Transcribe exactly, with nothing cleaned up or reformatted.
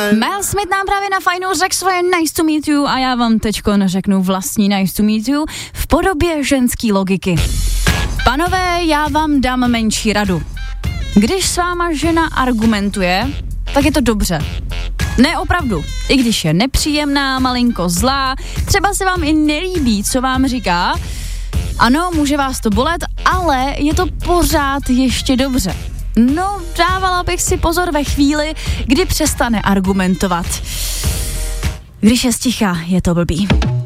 Mel Smith nám právě na Fajnu řekl svoje nice to meet you a já vám teďko neřeknu vlastní nice to meet you v podobě ženský logiky. Panové, já vám dám menší radu. Když s váma žena argumentuje, tak je to dobře. Ne, opravdu. I když je nepříjemná, malinko zlá, třeba se vám i nelíbí, co vám říká, ano, může vás to bolet, ale je to pořád ještě dobře. No, dávala bych si pozor ve chvíli, kdy přestane argumentovat. Když je sticha, je to blbý.